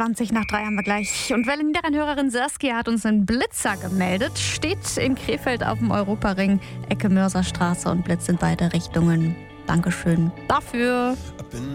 3 haben wir gleich. Und Welle-Niederrhein-Hörerin Saskia hat uns einen Blitzer gemeldet. Steht in Krefeld auf dem Europaring, Ecke Mörserstraße und blitzt in beide Richtungen. Dankeschön dafür.